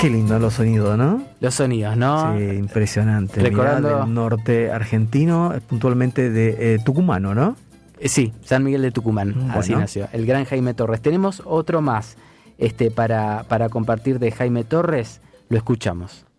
Qué lindo los sonidos, ¿no? Los sonidos, ¿no? Sí, impresionante. Recordando... Mirá, del norte argentino, puntualmente de tucumano, ¿no? Sí, San Miguel de Tucumán, así nació. El gran Jaime Torres. Tenemos otro más para compartir de Jaime Torres. Lo escuchamos.